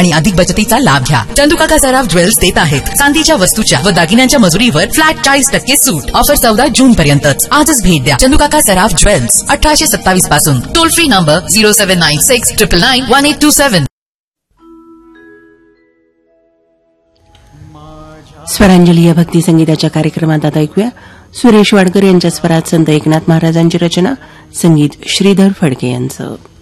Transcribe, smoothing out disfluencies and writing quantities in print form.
आणि अधिक बचतीचा लाभ घ्या. चंदूकाका सराफ ज्वेल्स देत आहेत चांदीच्या वस्तूच्या व दागिन्यांच्या मजुरीवर फ्लॅट 40% सूट. ऑफर 14 जून पर्यंतच. आजच भेट द्या. चंदूकाका सराफ ज्वेल्स, 1827 पासून. Toll free number 0796 999 1827. स्वरांजली या भक्ती संगीताच्या कार्यक्रमात आता ऐकूया सुरेश वाडकर यांच्या स्वरात संत एकनाथ महाराजांची रचना, संगीत श्रीधर फडके यांचं.